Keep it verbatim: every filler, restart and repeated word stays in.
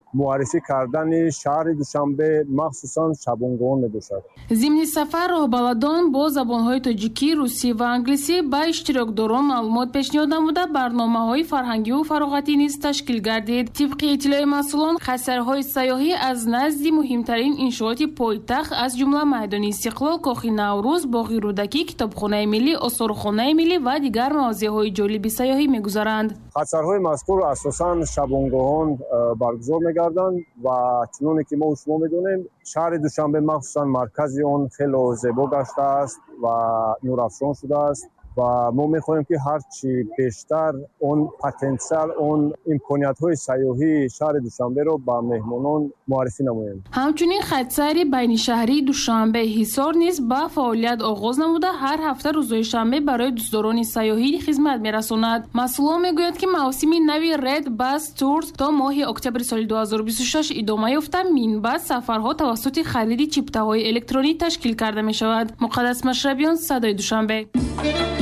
муаррифӣ кардани шаҳри Душанбе махсусан шабонгоҳон мебошад. зимни сафар роҳбаладон бо забонҳои тоҷикӣ, русӣ ва англисӣ ба иштирокдорон маълумот пешниҳод намуда барномаҳои фарҳангиву фароғатӣ низ ташкил гардид. тибқи иттилои масъулон, хатсайрҳои сайёҳӣ аз назди муҳимтарин иншооти пойтахт аз ҷумла майдони Истиқлол, Кохи Наврӯз, Боғи Рӯдакӣ, Китобхонаи миллӣ, Осорухонаи миллӣ ва дигар мавзеъҳои ҷолиби сайёҳӣ мегузаранд. хатсайрҳои мазкур асосан шабонгоҳон баргузор мегарданд ва чуноне ки мо шумо медонем, шаҳри Душанбе махсусан маркази он хело зебо гаштааст ва нурафшон шудааст ва мо мехоҳем ки ҳарчи бештар он потенсиал, он имкониятҳои сайёҳии шаҳри Душанберо ба меҳмонон муаррифӣ намоем. ҳамчунин хатсайри байнишаҳрии Душанбе Ҳисор низ ба фаъолият оғоз намуда ҳар ҳафта рӯзҳои шанбе барои дӯстдорони сайёҳӣ хизмат мерасонад. масъулон мегӯянд ки мавсими нави Red Bus Tours то моҳи октябри соли ду ҳазору бисту шаш идома ёфта, минбаъд сафарҳо тавассути хариди чиптаҳои электронӣ ташкил карда мешавад. Муқаддас Машрабиён, Садои Душанбе.